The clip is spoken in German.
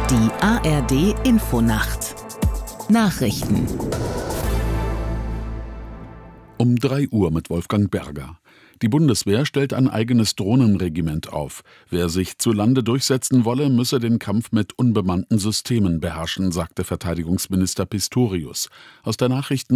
Die ARD Infonacht Nachrichten Um 3 Uhr mit Wolfgang Berger. Die Bundeswehr stellt ein eigenes Drohnenregiment auf. Wer sich zu Lande durchsetzen wolle, müsse den Kampf mit unbemannten Systemen beherrschen, sagte Verteidigungsminister Pistorius. Aus der Nachrichten